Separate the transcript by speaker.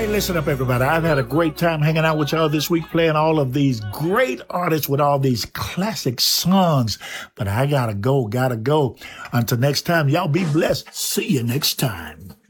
Speaker 1: Hey, listen up, everybody. I've had a great time hanging out with y'all this week, playing all of these great artists with all these classic songs. But I gotta go. Until next time, y'all be blessed. See you next time.